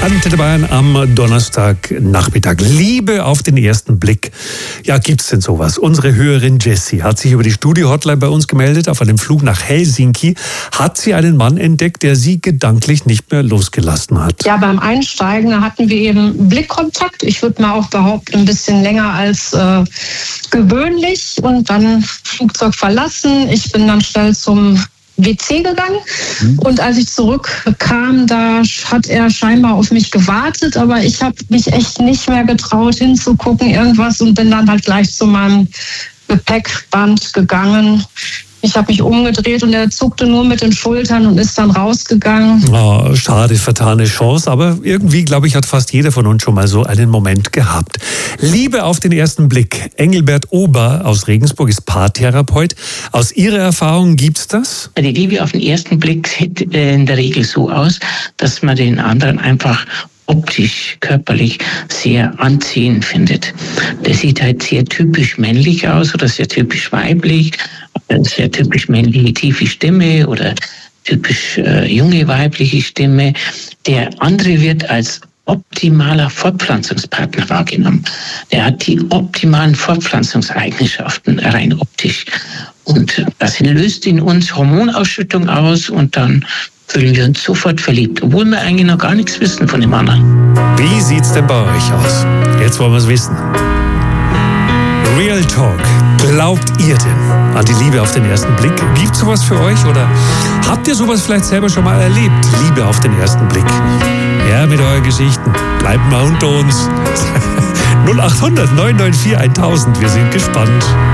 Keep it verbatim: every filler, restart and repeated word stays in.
Antenne Bayern am Donnerstagnachmittag. Liebe auf den ersten Blick. Ja, gibt's denn sowas? Unsere Hörerin Jessie hat sich über die Studio-Hotline bei uns gemeldet. Auf einem Flug nach Helsinki hat sie einen Mann entdeckt, der sie gedanklich nicht mehr losgelassen hat. Ja, beim Einsteigen da hatten wir eben Blickkontakt. Ich würde mal auch behaupten, ein bisschen länger als äh, gewöhnlich. Und dann Flugzeug verlassen. Ich bin dann schnell zum W C gegangen und als ich zurückkam, da hat er scheinbar auf mich gewartet, aber ich habe mich echt nicht mehr getraut hinzugucken, irgendwas, und bin dann halt gleich zu meinem Gepäckband gegangen. Ich habe mich umgedreht und er zuckte nur mit den Schultern und ist dann rausgegangen. Oh, schade, vertane Chance, aber irgendwie, glaube ich, hat fast jeder von uns schon mal so einen Moment gehabt. Liebe auf den ersten Blick. Engelbert Ober aus Regensburg ist Paartherapeut. Aus Ihrer Erfahrung gibt's das? Die Liebe auf den ersten Blick sieht in der Regel so aus, dass man den anderen einfach optisch, körperlich sehr anziehend findet. Der sieht halt sehr typisch männlich aus oder sehr typisch weiblich, sehr typisch männliche tiefe Stimme oder typisch äh, junge weibliche Stimme. Der andere wird als optimaler Fortpflanzungspartner wahrgenommen. Der hat die optimalen Fortpflanzungseigenschaften rein optisch. Und das löst in uns Hormonausschüttung aus und dann fühlen wir uns sofort verliebt, obwohl wir eigentlich noch gar nichts wissen von dem anderen. Wie sieht's denn bei euch aus? Jetzt wollen wir es wissen. Real Talk. Glaubt ihr denn an die Liebe auf den ersten Blick? Gibt's sowas für euch oder habt ihr sowas vielleicht selber schon mal erlebt? Liebe auf den ersten Blick. Ja, mit euren Geschichten. Bleibt mal unter uns. null acht hundert neun neun vier tausend. Wir sind gespannt.